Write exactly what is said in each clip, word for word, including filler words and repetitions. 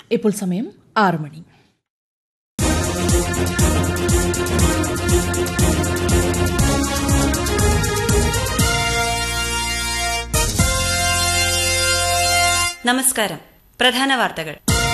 ഇപ്പോൾ സമയം ആറ് മണി. നമസ്കാരം. പ്രധാന വാർത്തകൾ.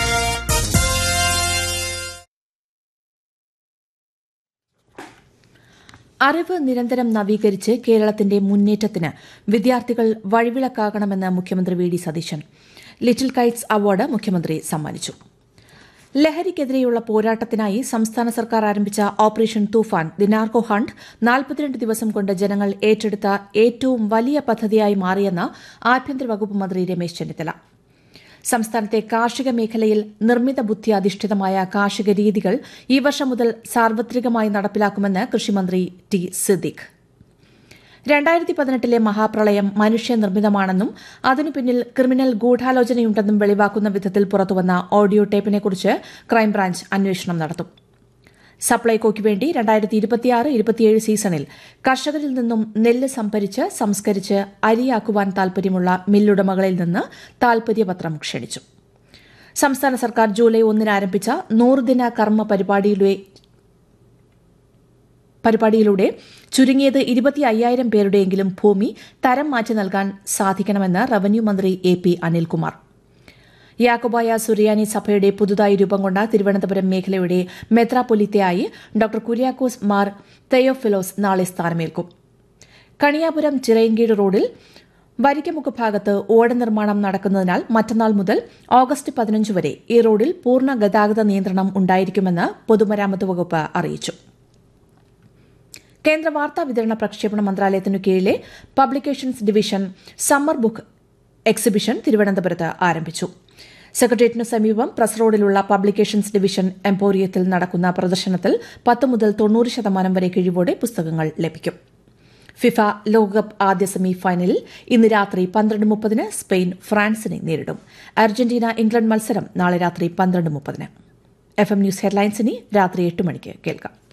അറിവ് നിരന്തരം നവീകരിച്ച് കേരളത്തിന്റെ മുന്നേറ്റത്തിന് വിദ്യാർത്ഥികൾ വഴിവിളക്കാകണമെന്ന് മുഖ്യമന്ത്രി V D Satheesan. Little Kites award മുഖ്യമന്ത്രി സമ്മാനിച്ചു. ലഹരിക്കെതിരെയുള്ള പോരാട്ടത്തിനായി സംസ്ഥാന സർക്കാർ ആരംഭിച്ച operation Toofan the narco hunt നാൽപ്പത്തിരണ്ട് ദിവസം കൊണ്ട് ജനങ്ങൾ ഏറ്റെടുത്ത ഏറ്റവും വലിയ പദ്ധതിയായി മാറിയെന്ന് ആഭ്യന്തര വകുപ്പ് മന്ത്രി രമേശ് ചെന്നിത്തല. സംസ്ഥാനത്തെ കാർഷിക മേഖലയിൽ നിർമ്മിത ബുദ്ധി അധിഷ്ഠിതമായ കാർഷിക രീതികൾ ഈ വർഷം മുതൽ സാർവത്രികമായി നടപ്പിലാക്കുമെന്ന് കൃഷിമന്ത്രി ടി സിദ്ദിഖ്. രണ്ടായിരത്തി പതിനെട്ടിലെ മഹാപ്രളയം മനുഷ്യനിർമ്മിതമാണെന്നും അതിനു പിന്നിൽ ക്രിമിനൽ ഗൂഢാലോചനയുണ്ടെന്നും വെളിവാക്കുന്ന വിധത്തിൽ പുറത്തുവന്ന ഓഡിയോ ടേപ്പിനെക്കുറിച്ച് ക്രൈംബ്രാഞ്ച് അന്വേഷണം നടത്തും. സപ്ലൈകോയ്ക്ക് വേണ്ടി രണ്ടായിരത്തി ഇരുപത്തിയാറ് ഇരുപത്തിയേഴ് സീസണിൽ കർഷകരിൽ നിന്നും നെല്ല് സംഭരിച്ച് സംസ്കരിച്ച് അരിയാക്കുവാൻ താൽപര്യമുള്ള മില്ലുടമകളിൽ നിന്ന് താൽപര്യപത്രം ക്ഷണിച്ചു. സംസ്ഥാന സർക്കാർ ജൂലൈ ഒന്നിന് ആരംഭിച്ച നൂറുദിന കർമ്മ പരിപാടിയിലൂടെ പരിപാടിയിലൂടെ ചുരുങ്ങിയത് ഇരുപത്തി അയ്യായിരം പേരുടെയെങ്കിലും ഭൂമി തരം മാറ്റി നൽകാൻ സാധിക്കണമെന്ന് റവന്യൂ മന്ത്രി എ പി അനിൽകുമാർ. യാക്കോബായ സുറിയാനി സഭയുടെ പുതുതായി രൂപം കൊണ്ട തിരുവനന്തപുരം മേഖലയുടെ മെത്രാപ്പൊലീത്തയായി ഡോക്ടർ കുര്യാക്കോസ് മാർ തെയോഫിലോസ് നാളെ സ്ഥാനമേൽക്കും. കണിയാപുരം ചിറയൻകീഴ് റോഡിൽ വരിക്കമുക്ക് ഭാഗത്ത് ഓട നിർമ്മാണം നടക്കുന്നതിനാൽ മറ്റന്നാൾ മുതൽ ഓഗസ്റ്റ് പതിനഞ്ച് വരെ ഈ റോഡിൽ പൂർണ്ണ ഗതാഗത നിയന്ത്രണം ഉണ്ടായിരിക്കുമെന്ന് പൊതുമരാമത്ത് വകുപ്പ് അറിയിച്ചു. കേന്ദ്ര വാർത്താ വിതരണ പ്രക്ഷേപണ മന്ത്രാലയത്തിനു കീഴിലെ publications division summer book exhibition തിരുവനന്തപുരത്ത് ആരംഭിച്ചു. സെക്രട്ടേറിയറ്റിനു സമീപം പ്രസ് റോഡിലുള്ള പബ്ലിക്കേഷൻസ് ഡിവിഷൻ എംപോറിയത്തിൽ നടക്കുന്ന പ്രദർശനത്തിൽ പത്ത് മുതൽ തൊണ്ണൂറ് ശതമാനം വരെ കിഴിവോടെ പുസ്തകങ്ങൾ ലഭിക്കും. ഫിഫ ലോകകപ്പ് ആദ്യ സെമി ഫൈനലിൽ ഇന്ന് രാത്രി പന്ത്രണ്ട് മുപ്പതിന് സ്പെയിൻ ഫ്രാൻസിനെ നേരിടും. അർജന്റീന ഇംഗ്ലണ്ട് മത്സരം നാളെ രാത്രി പന്ത്രണ്ട് മുപ്പതിന്. എഫ് എം ന്യൂസ് ഹെഡ്ലൈൻസിന് രാത്രി എട്ട് മണിക്ക് കേൾക്കാം.